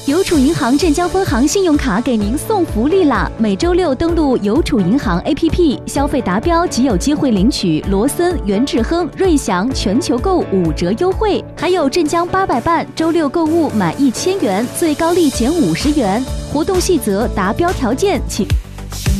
邮储银行镇江分行信用卡给您送福利啦！每周六登录邮储银行 APP， 消费达标即有机会领取罗森、元智亨、瑞祥全球购5折优惠，还有镇江800办周六购物满1000元，最高立减50元。活动细则、达标条件请。